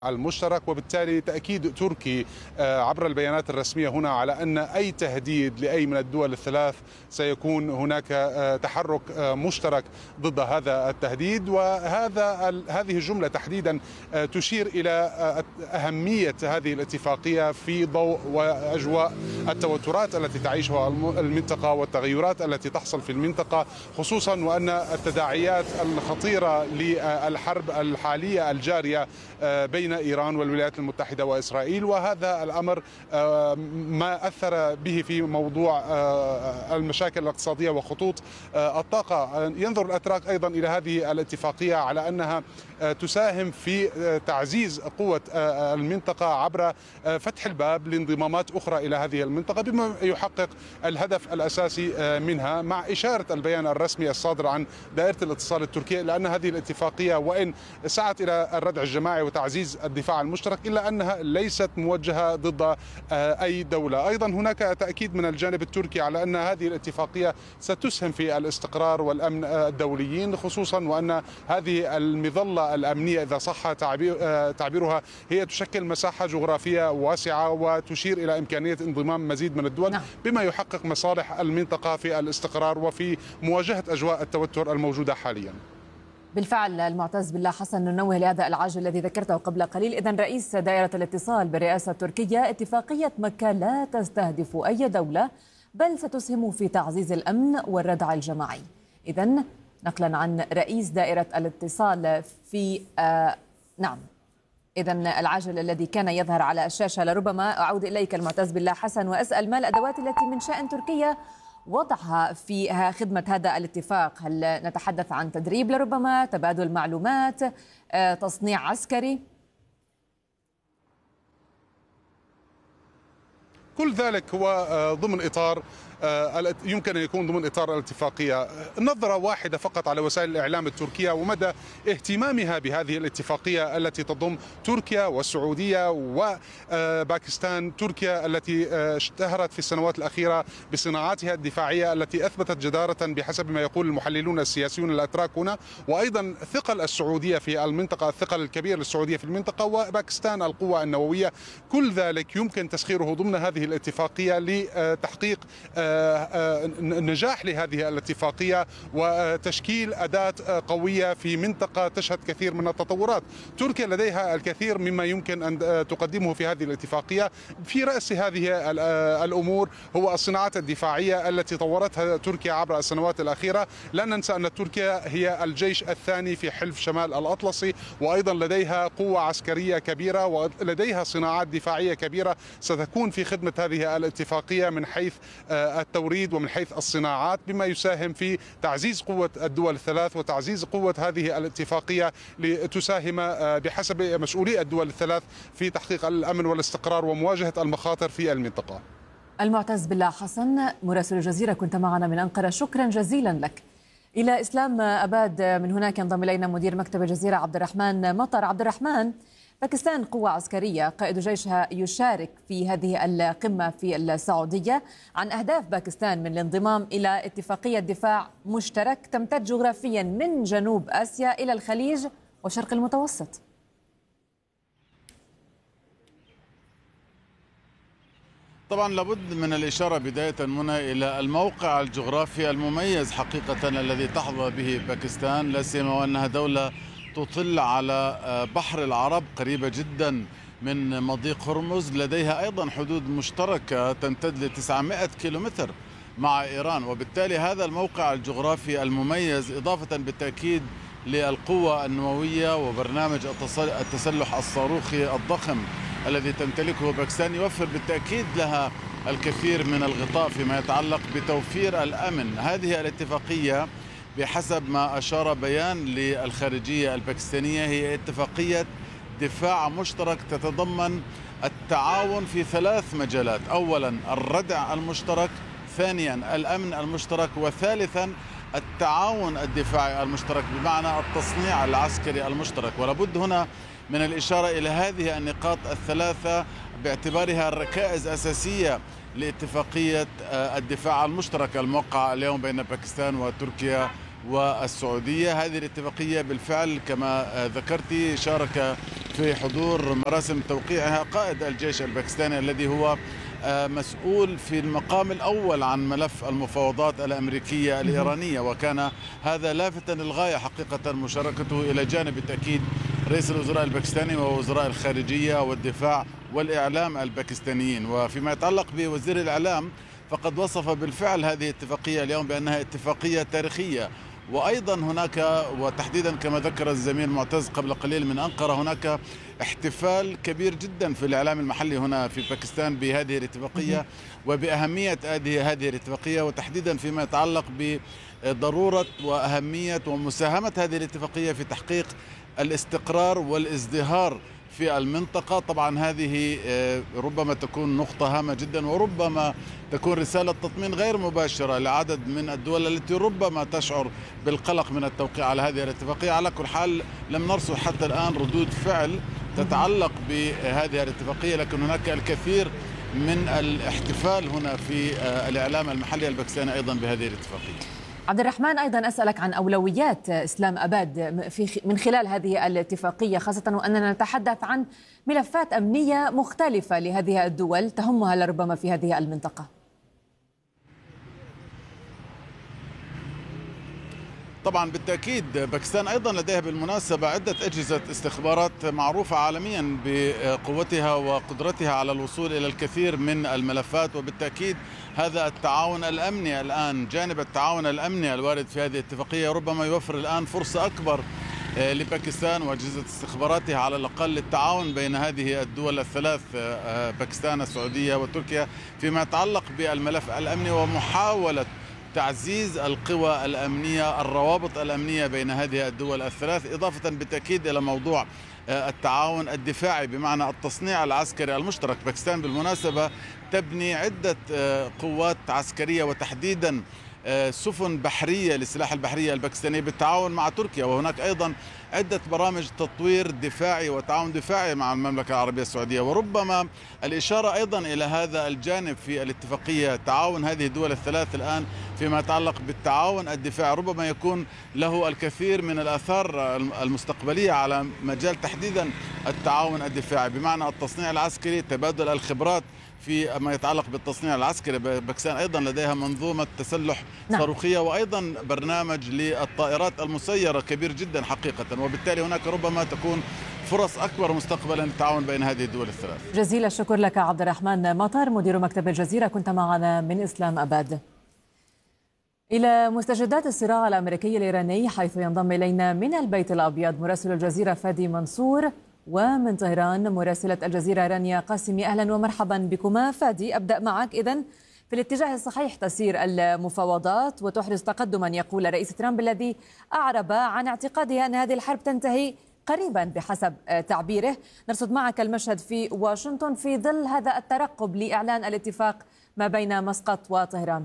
المشترك، وبالتالي تأكيد تركي عبر البيانات الرسمية هنا على أن أي تهديد لأي من الدول الثلاث سيكون هناك تحرك مشترك ضد هذا التهديد. هذه الجملة تحديدا تشير إلى أهمية هذه الاتفاقية في ضوء وأجواء التوترات التي تعيشها المنطقة والتغيرات التي تحصل في المنطقة، خصوصا وأن التداعيات الخطيرة للحرب الحالية الجارية بين إيران والولايات المتحدة وإسرائيل، وهذا الأمر ما أثر به في موضوع المشاكل الاقتصادية وخطوط الطاقة. ينظر الأتراك أيضا إلى هذه الاتفاقية على أنها تساهم في تعزيز قوة المنطقة عبر فتح الباب لانضمامات أخرى إلى هذه المنطقة بما يحقق الهدف الأساسي منها، مع إشارة البيان الرسمي الصادر عن دائرة الاتصال التركية لأن هذه الاتفاقية وإن سعت إلى الردع الجماعي وتعزيز الدفاع المشترك إلا أنها ليست موجهة ضد أي دولة. أيضا هناك تأكيد من الجانب التركي على أن هذه الاتفاقية ستسهم في الاستقرار والأمن الدوليين، خصوصا وأن هذه المظلة الأمنية إذا صح تعبيرها هي تشكل مساحة جغرافية واسعة وتشير إلى إمكانية انضمام مزيد من الدول بما يحقق مصالح المنطقة في الاستقرار وفي مواجهة أجواء التوتر الموجودة حاليا. بالفعل المعتز بالله حسن، ننوه لهذا العاجل الذي ذكرته قبل قليل. إذن رئيس دائرة الاتصال بالرئاسة التركية: اتفاقية مكة لا تستهدف أي دولة بل ستسهم في تعزيز الأمن والردع الجماعي. إذن نقلا عن رئيس دائرة الاتصال في نعم إذن العاجل الذي كان يظهر على الشاشة. لربما أعود إليك المعتز بالله حسن وأسأل: ما الأدوات التي من شأن تركيا وضعها في خدمة هذا الاتفاق؟ هل نتحدث عن تدريب لربما، تبادل معلومات، تصنيع عسكري؟ كل ذلك هو ضمن إطار يمكن أن يكون ضمن إطار الاتفاقية. نظرة واحدة فقط على وسائل الإعلام التركية ومدى اهتمامها بهذه الاتفاقية التي تضم تركيا والسعودية وباكستان. تركيا التي اشتهرت في السنوات الأخيرة بصناعاتها الدفاعية التي أثبتت جدارة بحسب ما يقول المحللون السياسيون الأتراك هنا، وأيضا ثقل السعودية في المنطقة، الثقل الكبير للسعودية في المنطقة، وباكستان القوة النووية. كل ذلك يمكن تسخيره ضمن هذه الاتفاقية لتحقيق النجاح لهذه الاتفاقية وتشكيل أداة قوية في منطقة تشهد كثير من التطورات. تركيا لديها الكثير مما يمكن أن تقدمه في هذه الاتفاقية. في رأس هذه الأمور هو الصناعات الدفاعية التي طورتها تركيا عبر السنوات الأخيرة. لا ننسى أن تركيا هي الجيش الثاني في حلف شمال الأطلسي، وأيضا لديها قوة عسكرية كبيرة ولديها صناعات دفاعية كبيرة ستكون في خدمة هذه الاتفاقية من حيث التوريد ومن حيث الصناعات، بما يساهم في تعزيز قوة الدول الثلاث وتعزيز قوة هذه الاتفاقية لتساهم بحسب مسؤولي الدول الثلاث في تحقيق الأمن والاستقرار ومواجهة المخاطر في المنطقة. المعتز بالله حسن، مراسل الجزيرة، كنت معنا من أنقرة، شكرا جزيلا لك. إلى إسلام أباد من هناك ينضم إلينا مدير مكتب الجزيرة عبد الرحمن مطر. عبد الرحمن، باكستان قوة عسكرية قائد جيشها يشارك في هذه القمة في السعودية. عن أهداف باكستان من الانضمام إلى اتفاقية دفاع مشترك تمتد جغرافيا من جنوب آسيا إلى الخليج وشرق المتوسط. طبعا لابد من الإشارة بداية منى إلى الموقع الجغرافي المميز حقيقة الذي تحظى به باكستان، لا سيما وأنها دولة تطل على بحر العرب قريبة جدا من مضيق هرمز، لديها أيضا حدود مشتركة تمتد ل 900 كيلومتر مع إيران، وبالتالي هذا الموقع الجغرافي المميز إضافة بالتأكيد للقوة النووية وبرنامج التسلح الصاروخي الضخم الذي تمتلكه باكستان يوفر بالتأكيد لها الكثير من الغطاء فيما يتعلق بتوفير الأمن. هذه الاتفاقية بحسب ما أشار بيان للخارجية الباكستانية هي اتفاقية دفاع مشترك تتضمن التعاون في 3 مجالات: أولا الردع المشترك، ثانيا الأمن المشترك، وثالثا التعاون الدفاعي المشترك بمعنى التصنيع العسكري المشترك. ولابد هنا من الإشارة إلى هذه النقاط الثلاثة باعتبارها ركائز أساسية لاتفاقية الدفاع المشترك الموقعة اليوم بين باكستان وتركيا والسعودية. هذه الاتفاقية بالفعل كما ذكرت شارك في حضور مراسم توقيعها قائد الجيش الباكستاني الذي هو مسؤول في المقام الأول عن ملف المفاوضات الأمريكية الإيرانية، وكان هذا لافتا للغاية حقيقة مشاركته إلى جانب بالتأكيد رئيس الوزراء الباكستاني ووزراء الخارجية والدفاع والإعلام الباكستانيين. وفيما يتعلق بوزير الإعلام فقد وصف بالفعل هذه الاتفاقية اليوم بأنها اتفاقية تاريخية. وأيضا هناك وتحديدا كما ذكر الزميل معتز قبل قليل من أنقرة هناك احتفال كبير جدا في الإعلام المحلي هنا في باكستان بهذه الاتفاقية وبأهمية هذه الاتفاقية، وتحديدا فيما يتعلق بضرورة وأهمية ومساهمة هذه الاتفاقية في تحقيق الاستقرار والازدهار في المنطقة. طبعا هذه ربما تكون نقطة هامة جدا، وربما تكون رسالة تطمين غير مباشرة لعدد من الدول التي ربما تشعر بالقلق من التوقيع على هذه الاتفاقية. على كل حال لم نرصد حتى الآن ردود فعل تتعلق بهذه الاتفاقية، لكن هناك الكثير من الاحتفال هنا في الإعلام المحلي الباكستاني أيضا بهذه الاتفاقية. عبد الرحمن، أيضا أسألك عن أولويات إسلام أباد من خلال هذه الاتفاقية، خاصة وأننا نتحدث عن ملفات أمنية مختلفة لهذه الدول تهمها لربما في هذه المنطقة. طبعا بالتأكيد باكستان أيضا لديها بالمناسبة عدة أجهزة استخبارات معروفة عالميا بقوتها وقدرتها على الوصول إلى الكثير من الملفات، وبالتأكيد هذا التعاون الأمني الآن جانب التعاون الأمني الوارد في هذه الاتفاقية ربما يوفر الآن فرصة أكبر لباكستان وأجهزة استخباراتها على الأقل للتعاون بين هذه الدول الثلاث باكستان السعودية وتركيا فيما يتعلق بالملف الأمني ومحاولة تعزيز القوى الأمنية الروابط الأمنية بين هذه الدول الثلاث، إضافة بالتأكيد إلى موضوع التعاون الدفاعي بمعنى التصنيع العسكري المشترك. باكستان بالمناسبة تبني عدة قوات عسكرية وتحديدا سفن بحرية للسلاح البحرية الباكستاني بالتعاون مع تركيا، وهناك أيضا عدة برامج تطوير دفاعي وتعاون دفاعي مع المملكة العربية السعودية. وربما الإشارة أيضا إلى هذا الجانب في الاتفاقية، تعاون هذه الدول الثلاث الآن فيما يتعلق بالتعاون الدفاعي ربما يكون له الكثير من الآثار المستقبلية على مجال تحديدا التعاون الدفاعي بمعنى التصنيع العسكري، تبادل الخبرات في ما يتعلق بالتصنيع العسكري. باكستان أيضا لديها منظومة تسلح صاروخية وأيضا برنامج للطائرات المسيرة كبير جدا حقيقة، وبالتالي هناك ربما تكون فرص أكبر مستقبلا للتعاون بين هذه الدول الثلاث. جزيل الشكر لك عبد الرحمن مطر مدير مكتب الجزيرة، كنت معنا من إسلام أباد. إلى مستجدات الصراع الأمريكي الإيراني، حيث ينضم إلينا من البيت الأبيض مراسل الجزيرة فادي منصور، ومن طهران مراسلة الجزيرة رانيا قاسمي. أهلا ومرحبا بكما. فادي، أبدأ معك. إذن في الاتجاه الصحيح تسير المفاوضات وتحرز تقدما، يقول رئيس ترامب الذي أعرب عن اعتقاده أن هذه الحرب تنتهي قريبا بحسب تعبيره. نرصد معك المشهد في واشنطن في ظل هذا الترقب لإعلان الاتفاق ما بين مسقط وطهران.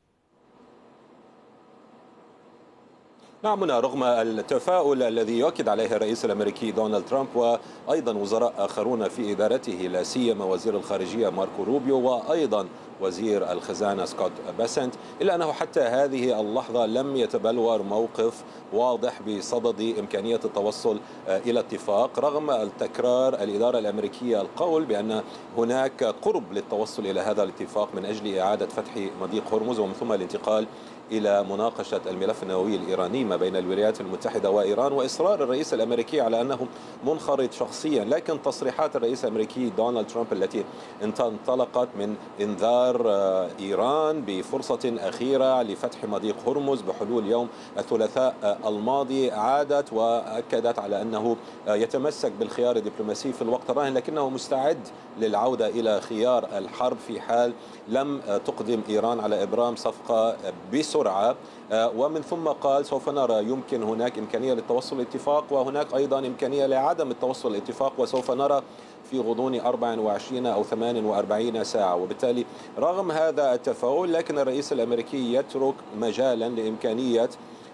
نعم، رغم التفاؤل الذي يؤكد عليه الرئيس الأمريكي دونالد ترامب وأيضا وزراء آخرون في إدارته لا سيما وزير الخارجية ماركو روبيو وأيضا وزير الخزانة سكوت بيسنت، إلا أنه حتى هذه اللحظة لم يتبلور موقف واضح بصدد إمكانية التوصل إلى اتفاق، رغم التكرار الإدارة الأمريكية القول بأن هناك قرب للتوصل إلى هذا الاتفاق من أجل إعادة فتح مضيق هرمز ومن ثم الانتقال إلى مناقشة الملف النووي الإيراني ما بين الولايات المتحدة وإيران، وإصرار الرئيس الأمريكي على أنه منخرط شخصيا. لكن تصريحات الرئيس الأمريكي دونالد ترامب التي انطلقت من إنذار إيران بفرصة أخيرة لفتح مضيق هرمز بحلول يوم الثلاثاء الماضي عادت وأكدت على أنه يتمسك بالخيار الدبلوماسي في الوقت الراهن، لكنه مستعد للعودة إلى خيار الحرب في حال لم تقدم إيران على إبرام صفقة بسرعة. ومن ثم قال سوف نرى، يمكن هناك إمكانية للتوصل لاتفاق وهناك أيضا إمكانية لعدم التوصل لاتفاق، وسوف نرى في غضون 24 أو 48 ساعة. وبالتالي رغم هذا التفاؤل لكن الرئيس الأمريكي يترك مجالا لإمكانية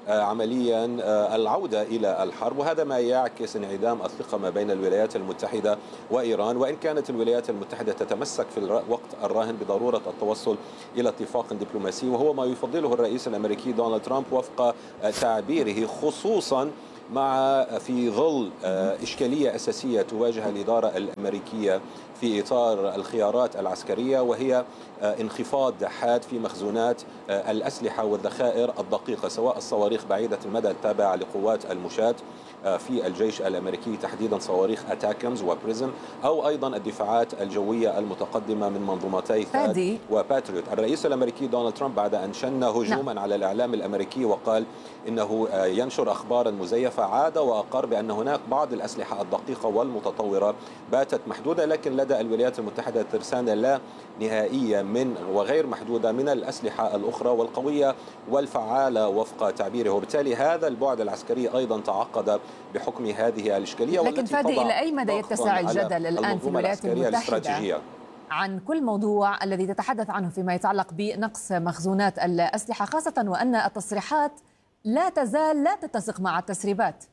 عمليا العودة إلى الحرب، وهذا ما يعكس انعدام الثقة ما بين الولايات المتحدة وإيران. وإن كانت الولايات المتحدة تتمسك في الوقت الراهن بضرورة التوصل إلى اتفاق دبلوماسي، وهو ما يفضله الرئيس الأمريكي دونالد ترامب وفق تعبيره، خصوصا في ظل إشكالية أساسية تواجه الإدارة الأمريكية في إطار الخيارات العسكرية، وهي انخفاض حاد في مخزونات الأسلحة والذخائر الدقيقة، سواء الصواريخ بعيدة المدى التابعة لقوات المشاة في الجيش الأمريكي، تحديدا صواريخ أتاكمز وبريزم، أو أيضا الدفاعات الجوية المتقدمة من منظومتي ثاد وباتريوت. الرئيس الأمريكي دونالد ترامب بعد أن شن هجوما على الإعلام الأمريكي وقال إنه ينشر أخبارا مزيفة، عاد وأقر بأن هناك بعض الأسلحة الدقيقة والمتطورة باتت محدودة، لكن لدى الولايات المتحدة ترسانة لا نهائية من وغير محدودة من الأسلحة الأخرى والقوية والفعالة وفق تعبيره. وبالتالي هذا البعد العسكري أيضا تعقد بحكم هذه الإشكالية. لكن فادي، إلى أي مدى يتسع الجدل الآن في الولايات المتحدة عن كل موضوع الذي تتحدث عنه فيما يتعلق بنقص مخزونات الأسلحة، خاصة وأن التصريحات لا تزال لا تتسق مع التسريبات؟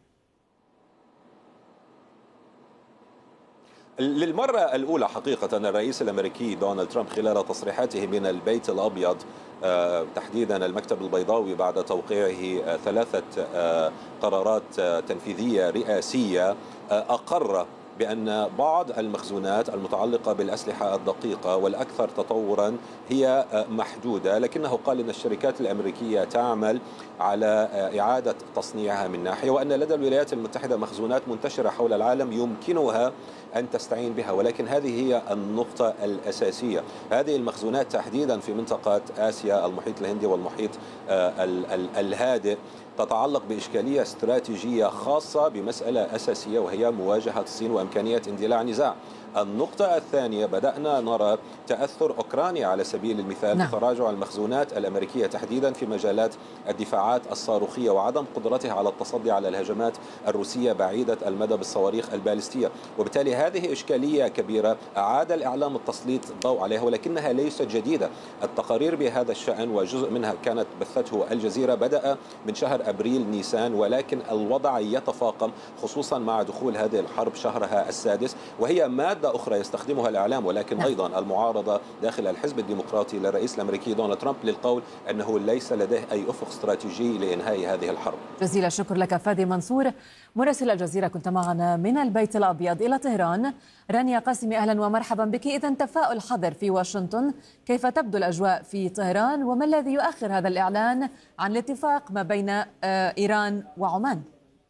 للمرة الأولى حقيقة الرئيس الأمريكي دونالد ترامب خلال تصريحاته من البيت الأبيض، تحديدا المكتب البيضاوي، بعد توقيعه 3 قرارات تنفيذية رئاسية، أقر بأن بعض المخزونات المتعلقة بالأسلحة الدقيقة والأكثر تطورا هي محدودة، لكنه قال أن الشركات الأمريكية تعمل على إعادة تصنيعها من ناحية، وأن لدى الولايات المتحدة مخزونات منتشرة حول العالم يمكنها أن تستعين بها. ولكن هذه هي النقطة الأساسية، هذه المخزونات تحديدا في منطقة آسيا، المحيط الهندي والمحيط الهادئ، تتعلق بإشكالية استراتيجية خاصة بمسألة أساسية، وهي مواجهة الصين وإمكانية اندلاع نزاع. النقطة الثانية، بدأنا نرى تأثر أوكرانيا على سبيل المثال بتراجع المخزونات الأمريكية تحديدا في مجالات الدفاعات الصاروخية وعدم قدرتها على التصدي على الهجمات الروسية بعيدة المدى بالصواريخ البالستية. وبالتالي هذه إشكالية كبيرة أعاد الإعلام التسليط الضوء عليها، ولكنها ليست جديدة. التقارير بهذا الشأن وجزء منها كانت بثته الجزيرة بدأ من شهر أبريل نيسان، ولكن الوضع يتفاقم خصوصا مع دخول هذه الحرب شهرها السادس، وهي مادة أخرى يستخدمها الإعلام ولكن أيضا المعارضة داخل الحزب الديمقراطي للرئيس الأمريكي دونالد ترامب للقول أنه ليس لديه أي أفق استراتيجي لإنهاء هذه الحرب. جزيل الشكر لك فادي منصور مراسل الجزيرة، كنت معنا من البيت الأبيض إلى طهران. رانيا قاسمي، أهلا ومرحبا بك. إذن تفاؤل حذر في واشنطن، كيف تبدو الأجواء في طهران وما الذي يؤخر هذا الإعلان عن الاتفاق ما بين إيران وعمان؟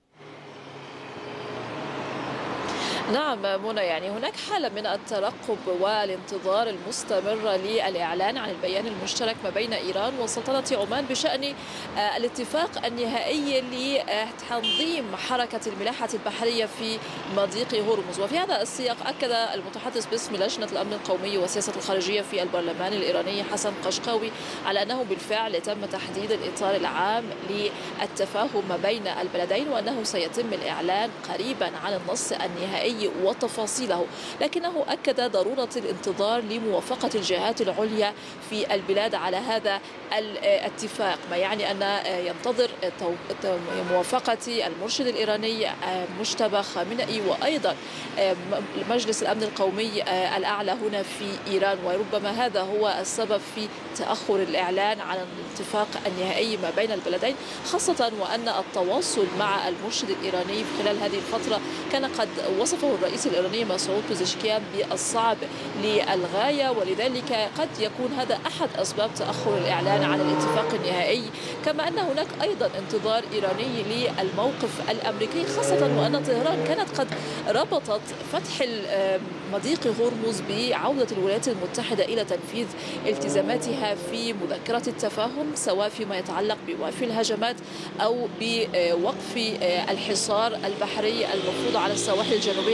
نعم منى، يعني هناك حالة من الترقب والانتظار المستمر للإعلان عن البيان المشترك ما بين إيران وسلطنة عمان بشأن الاتفاق النهائي لتنظيم حركة الملاحة البحرية في مضيق هرمز. وفي هذا السياق أكد المتحدث باسم لجنة الأمن القومي والسياسة الخارجية في البرلمان الإيراني حسن قشقاوي على أنه بالفعل تم تحديد الإطار العام للتفاهم ما بين البلدين، وأنه سيتم الإعلان قريبا عن النص النهائي وتفاصيله، لكنه أكد ضرورة الانتظار لموافقة الجهات العليا في البلاد على هذا الاتفاق، ما يعني أن ينتظر موافقة المرشد الإيراني مجتبى خامنئي وأيضا مجلس الأمن القومي الأعلى هنا في إيران. وربما هذا هو السبب في تأخر الإعلان عن الاتفاق النهائي ما بين البلدين، خاصة وأن التواصل مع المرشد الإيراني خلال هذه الفترة كان قد وصفه الرئيس الإيراني مسعود بزشكيان بالصعب للغاية، ولذلك قد يكون هذا أحد أسباب تأخر الإعلان عن الاتفاق النهائي. كما أن هناك أيضا انتظار إيراني للموقف الأمريكي، خاصة وأن طهران كانت قد ربطت فتح مضيق هرمز بعودة الولايات المتحدة إلى تنفيذ التزاماتها في مذكرة التفاهم، سواء فيما يتعلق بوقف الهجمات أو بوقف الحصار البحري المفروض على السواحل الجنوبية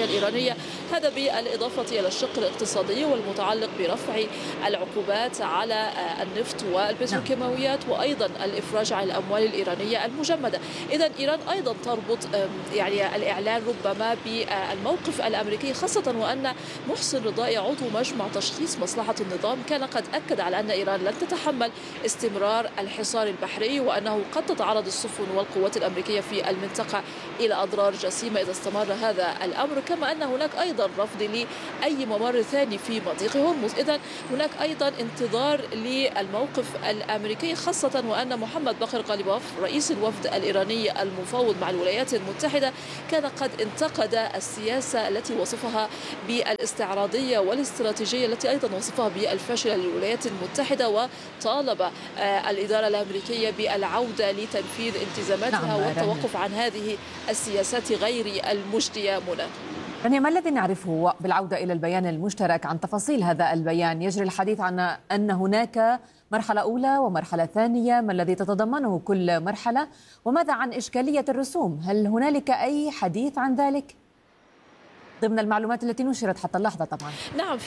الإيرانية، هذا بالإضافة إلى الشق الاقتصادي والمتعلق برفع العقوبات على النفط والبتروكيماويات وأيضا الإفراج عن الأموال الإيرانية المجمدة. إذا إيران أيضا تربط يعني الإعلان ربما بالموقف الأمريكي، خاصة وأن محسن رضائي عضو مجمع تشخيص مصلحة النظام كان قد أكد على أن إيران لن تتحمل استمرار الحصار البحري، وأنه قد تتعرض السفن والقوات الأمريكية في المنطقة إلى أضرار جسيمة إذا استمر هذا الأمر، كما أن هناك أيضا رفض لأي ممر ثاني في مضيق هرمز. إذا هناك أيضا انتظار للموقف الأمريكي، خاصة وأن محمد باقر غالباف رئيس الوفد الإيراني المفوض مع الولايات المتحدة كان قد انتقد السياسة التي وصفها بالاستعراضية والاستراتيجية التي أيضا وصفها بالفاشلة للولايات المتحدة، وطالب الإدارة الأمريكية بالعودة لتنفيذ التزاماتها والتوقف عن هذه السياسات غير المجدية. رانيا، ما الذي نعرفه بالعودة إلى البيان المشترك عن تفاصيل هذا البيان؟ يجري الحديث عن أن هناك مرحلة أولى ومرحلة ثانية، ما الذي تتضمنه كل مرحلة؟ وماذا عن إشكالية الرسوم؟ هل هنالك أي حديث عن ذلك ضمن المعلومات التي نشرت حتى اللحظة؟ طبعا نعم،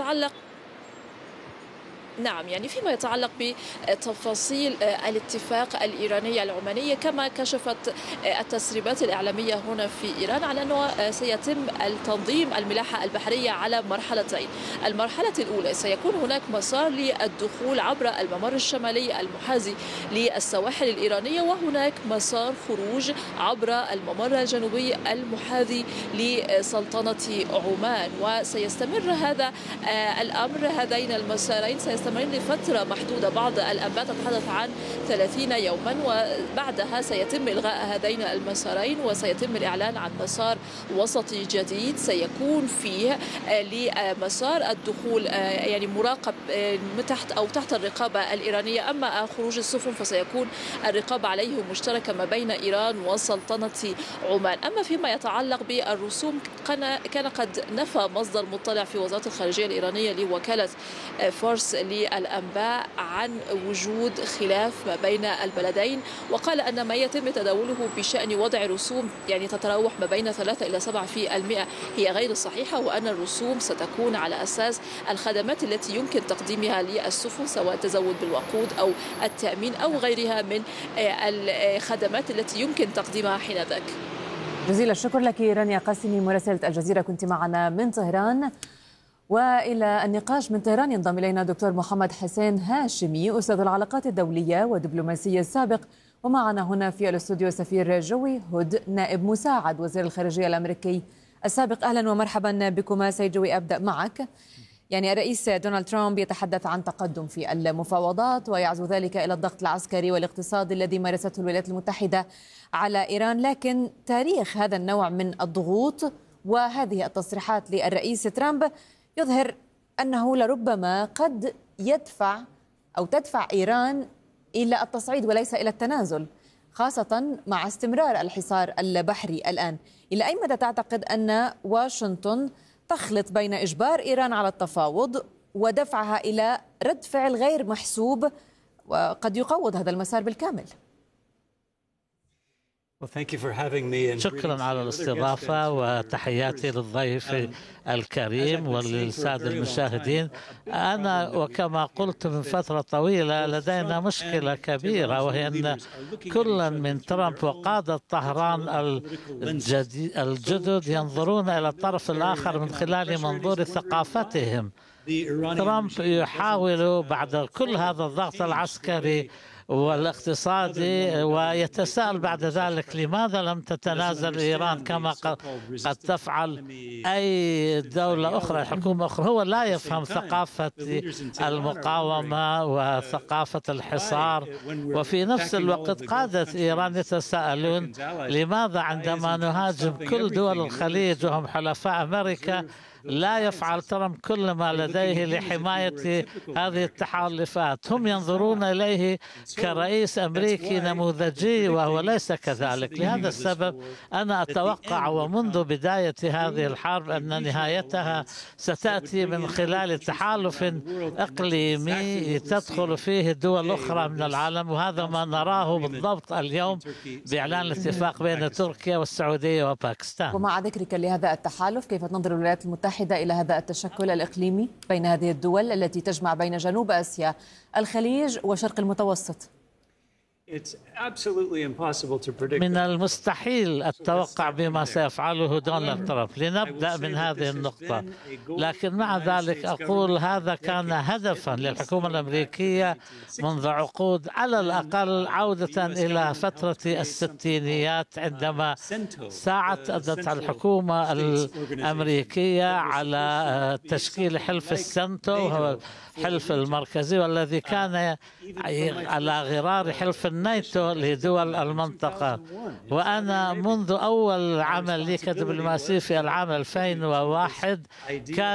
فيما يتعلق بتفاصيل الاتفاق الإيراني العماني، كما كشفت التسريبات الإعلامية هنا في إيران على أنه سيتم التنظيم الملاحة البحرية على مرحلتين. المرحلة الأولى سيكون هناك مسار للدخول عبر الممر الشمالي المحاذي للسواحل الإيرانية، وهناك مسار خروج عبر الممر الجنوبي المحاذي لسلطنة عمان. وسيستمر هذا الأمر، هذين المسارين سيستمر لفترة محدودة، بعض الأنباء تتحدث عن 30 يوما، وبعدها سيتم إلغاء هذين المسارين وسيتم الإعلان عن مسار وسطي جديد سيكون فيه لمسار الدخول يعني مراقب تحت الرقابة الإيرانية. أما خروج السفن فسيكون الرقابة عليه مشتركة ما بين إيران وسلطنة عمان. أما فيما يتعلق بالرسوم، كان قد نفى مصدر مطلع في وزارة الخارجية الإيرانية لوكالة فارس للأنباء عن وجود خلاف ما بين البلدين، وقال أن ما يتم تداوله بشأن وضع رسوم يعني تتراوح ما بين 3 إلى 7% هي غير صحيحة، وأن الرسوم ستكون على أساس الخدمات التي يمكن تقديمها للسفن، سواء التزود بالوقود أو التأمين أو غيرها من الخدمات التي يمكن تقديمها حينذاك. جزيل الشكر لك رانيا قاسمي مراسلة الجزيرة، كنت معنا من طهران. وإلى النقاش من طهران ينضم إلينا دكتور محمد حسين هاشمي، أستاذ العلاقات الدولية والدبلوماسية السابق، ومعنا هنا في الاستوديو سفير جوي هود نائب مساعد وزير الخارجية الأمريكي السابق. أهلا ومرحبا بكما. سيد جوي، أبدأ معك. يعني الرئيس دونالد ترامب يتحدث عن تقدم في المفاوضات ويعزو ذلك إلى الضغط العسكري والاقتصادي الذي مارسته الولايات المتحدة على إيران، لكن تاريخ هذا النوع من الضغوط وهذه التصريحات للرئيس ترامب يظهر أنه لربما قد تدفع إيران إلى التصعيد وليس إلى التنازل، خاصة مع استمرار الحصار البحري الآن. إلى أي مدى تعتقد أن واشنطن تخلط بين إجبار إيران على التفاوض ودفعها إلى رد فعل غير محسوب وقد يقوض هذا المسار بالكامل؟ شكرا على الاستضافة وتحياتي للضيف الكريم وللسادة المشاهدين. أنا وكما قلت من فترة طويلة لدينا مشكلة كبيرة، وهي أن كل من ترامب وقادة طهران الجدد ينظرون إلى الطرف الآخر من خلال منظور ثقافتهم. ترامب يحاول بعد كل هذا الضغط العسكري والاقتصادي ويتساءل بعد ذلك لماذا لم تتنازل إيران كما قد تفعل أي دولة أخرى، حكومة أخرى. هو لا يفهم ثقافة المقاومة وثقافة الحصار، وفي نفس الوقت قادة إيران يتساءلون لماذا عندما نهاجم كل دول الخليج وهم حلفاء أمريكا لا يفعل ترامب كل ما لديه لحماية هذه التحالفات. هم ينظرون إليه كرئيس أمريكي نموذجي وهو ليس كذلك. لهذا السبب أنا أتوقع ومنذ بداية هذه الحرب أن نهايتها ستأتي من خلال تحالف إقليمي تدخل فيه دول أخرى من العالم، وهذا ما نراه بالضبط اليوم بإعلان الاتفاق بين تركيا والسعودية وباكستان. ومع ذكرك لهذا التحالف، كيف تنظر الولايات المتحدة إلى هذا التشكل الإقليمي بين هذه الدول التي تجمع بين جنوب آسيا، الخليج وشرق المتوسط؟ من المستحيل التوقع بما سيفعله دونالد ترامب. لنبدأ من هذه النقطة، لكن مع ذلك أقول هذا كان هدفا للحكومة الأمريكية منذ عقود، على الأقل عودة إلى فترة الستينيات عندما ساعدت الحكومة الأمريكية على تشكيل حلف السنتو، وهو الحلف المركزي والذي كان على غرار حلف الناتو لدول المنطقة. وأنا منذ أول عمل لي كدبلوماسي في العام 2001 كان